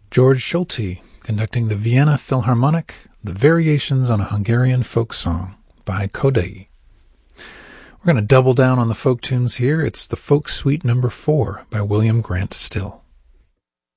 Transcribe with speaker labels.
Speaker 1: George Schulte conducting the Vienna Philharmonic, the Variations on a Hungarian Folk Song by Kodai. We're going to double down on the folk tunes here. It's the Folk Suite No. 4 by William Grant Still.